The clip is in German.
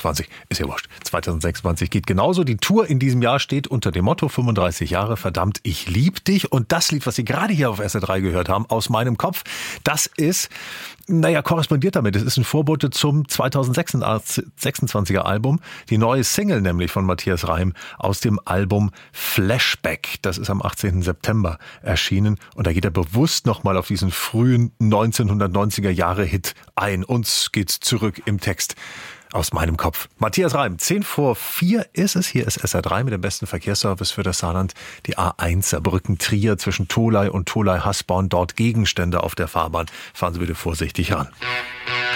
2025, ist ja wurscht. 2026 geht genauso. Die Tour in diesem Jahr steht unter dem Motto 35 Jahre, verdammt, ich lieb dich. Und das Lied, was Sie gerade hier auf SR3 gehört haben, aus meinem Kopf, das ist, korrespondiert damit. Es ist ein Vorbote zum 2026er Album. Die neue Single nämlich von Matthias Reim aus dem Album Flashback. Das ist am 18. September erschienen. Und da geht er bewusst nochmal auf diesen frühen 1990er Jahre Hit ein. Uns geht's zurück im Text. Aus meinem Kopf. Matthias Reim, 4:10 ist es. Hier ist SR3 mit dem besten Verkehrsservice für das Saarland. Die A1 Saarbrücken-Trier zwischen Tholey und Tholey-Hasborn. Dort Gegenstände auf der Fahrbahn. Fahren Sie bitte vorsichtig ran.